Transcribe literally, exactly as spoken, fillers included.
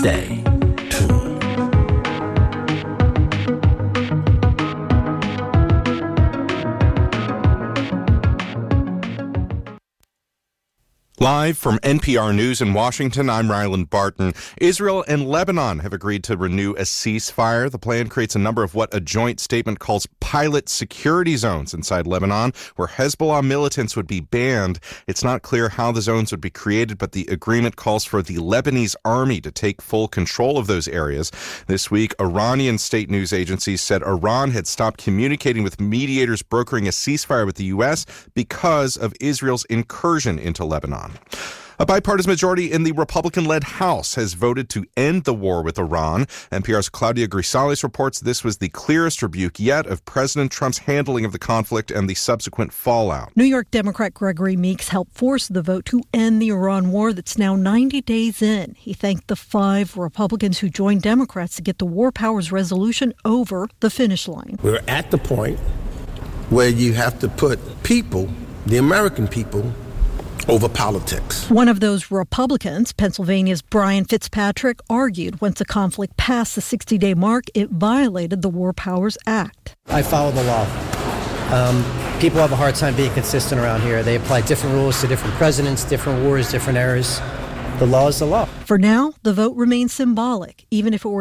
Stay tuned. Live from N P R News in Washington, I'm Ryland Barton. Israel and Lebanon have agreed to renew a ceasefire. The plan creates a number of what a joint statement calls pilot security zones inside Lebanon, where Hezbollah militants would be banned. It's not clear how the zones would be created, but the agreement calls for the Lebanese army to take full control of those areas. This week, Iranian state news agencies said Iran had stopped communicating with mediators brokering a ceasefire with the U S because of Israel's incursion into Lebanon. A bipartisan majority in the Republican-led House has voted to end the war with Iran. N P R's Claudia Grisales reports this was the clearest rebuke yet of President Trump's handling of the conflict and the subsequent fallout. New York Democrat Gregory Meeks helped force the vote to end the Iran war that's now ninety days in. He thanked the five Republicans who joined Democrats to get the War Powers Resolution over the finish line. We're at the point where you have to put people, the American people, over politics. One of those Republicans, Pennsylvania's Brian Fitzpatrick, argued once the conflict passed the sixty-day mark, it violated the War Powers Act. I follow the law. Um, people have a hard time being consistent around here. They apply different rules to different presidents, different wars, different eras. The law is the law. For now, the vote remains symbolic, even if it were